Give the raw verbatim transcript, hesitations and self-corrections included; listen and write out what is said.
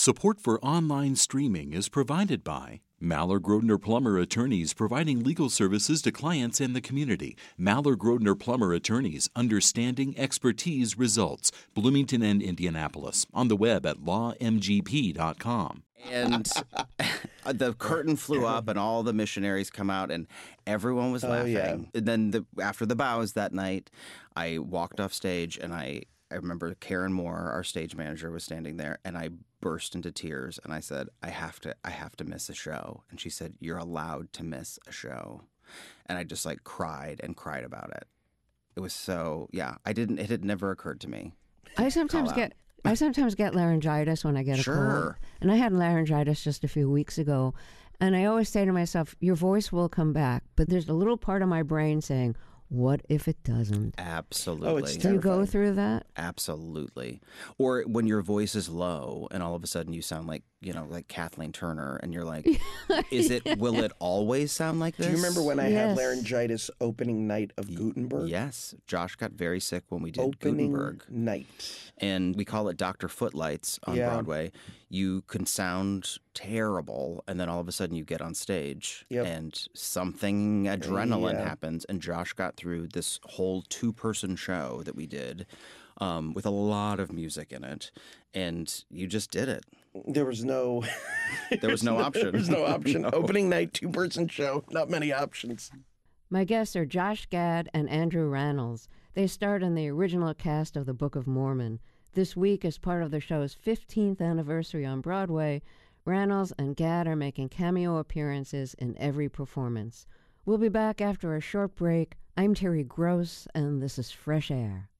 Support for online streaming is provided by Maller Grodner Plummer Attorneys, providing legal services to clients and the community. Maller Grodner Plummer Attorneys, understanding expertise results. Bloomington and Indianapolis. On the web at law m g p dot com. And the curtain flew up and all the missionaries come out and everyone was Oh, laughing. yeah. And then the, after the bows that night, I walked off stage and I, I remember Karen Moore, our stage manager, was standing there and I burst into tears and I said, I have to, I have to miss a show. And she said, you're allowed to miss a show. And I just like cried and cried about it. It was so, yeah, I didn't, it had never occurred to me. I sometimes get... I sometimes get laryngitis when I get a Sure. cold. And I had laryngitis just a few weeks ago. And I always say to myself, your voice will come back. But there's a little part of my brain saying, what if it doesn't? Absolutely. Oh, it's Do you go terrifying. through that? Absolutely. Or when your voice is low and all of a sudden you sound like, you know, like Kathleen Turner and you're like, is it, will it always sound like this? Do you remember when I Yes. had laryngitis opening night of Gutenberg? Yes. Josh got very sick when we did Opening Gutenberg. night. And we call it Doctor Footlights on Yeah. Broadway. You can sound terrible, and then all of a sudden you get on stage, Yep. and something adrenaline Yeah. happens. And Josh got through this whole two-person show that we did um, with a lot of music in it, and you just did it. There was no... There was no option. There was no option. No. Opening night, two-person show, not many options. My guests are Josh Gad and Andrew Rannells. They starred in the original cast of The Book of Mormon. This week, as part of the show's fifteenth anniversary on Broadway, Rannells and Gad are making cameo appearances in every performance. We'll be back after a short break. I'm Terry Gross, and this is Fresh Air.